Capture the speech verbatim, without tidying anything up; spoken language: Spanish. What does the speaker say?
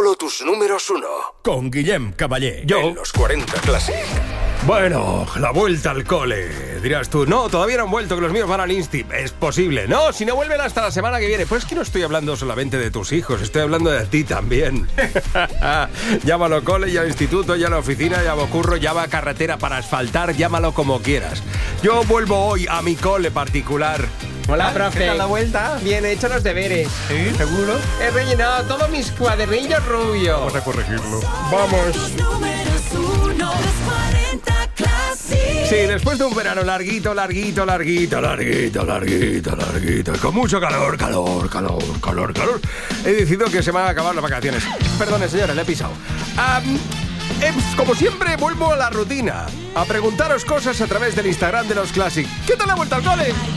solo tus números uno. Con Guillem Caballé. Yo. En los cuarenta Classic. Bueno, la vuelta al cole. Dirás tú, no, todavía no han vuelto, que los míos van al Insti. Es posible. No, si no vuelven hasta la semana que viene. Pues es que no estoy hablando solamente de tus hijos, estoy hablando de ti también. Llámalo cole, ya instituto, ya la oficina, ya curro, ya va carretera para asfaltar, llámalo como quieras. Yo vuelvo hoy a mi cole particular. Hola, profe. ¿Qué tal la vuelta? Bien, he hecho los deberes. ¿Sí? ¿Seguro? He rellenado todos mis cuadernillos rubios. Vamos a corregirlo. Vamos. Sí, después de un verano larguito, larguito, larguito, larguito, larguito, larguito, con mucho calor, calor, calor, calor, calor, he decidido que se me van a acabar las vacaciones. Perdone, señora, le he pisado. Um, eh, como siempre, vuelvo a la rutina, a preguntaros cosas a través del Instagram de los Classic. ¿Qué tal la vuelta al cole?